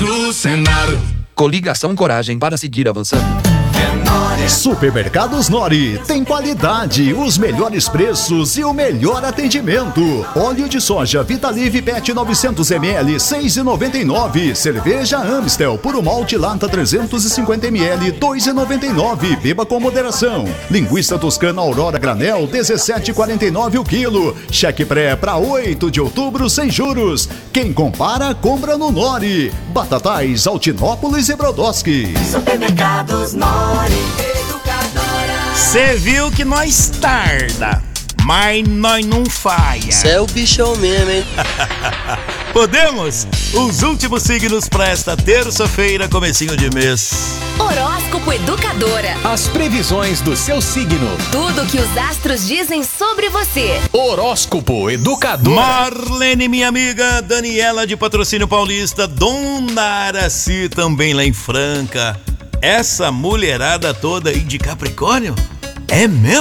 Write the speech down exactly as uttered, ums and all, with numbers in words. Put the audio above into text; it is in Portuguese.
no cenário. Coligação Coragem para seguir avançando. Supermercados Nori tem qualidade, os melhores preços e o melhor atendimento. Óleo de soja Vitalive Pet novecentos mililitros, seis reais e noventa e nove centavos. Cerveja Amstel Puro Malte Lata trezentos e cinquenta mililitros, dois reais e noventa e nove centavos. Beba com moderação. Linguiça Toscana Aurora Granel, dezessete reais e quarenta e nove centavos o quilo. Cheque pré para oito de outubro sem juros. Quem compara, compra no Nori. Batatais, Altinópolis e Brodowski. Supermercados Nori. Cê viu que nós tarda, mas nós não falha. Cê é o bichão mesmo, hein? Podemos? Os últimos signos para esta terça-feira, comecinho de mês. Horóscopo Educadora. As previsões do seu signo. Tudo que os astros dizem sobre você. Horóscopo Educadora. Marlene, minha amiga, Daniela de Patrocínio Paulista, Dona Araci também lá em Franca. Essa mulherada toda aí de Capricórnio? É mesmo?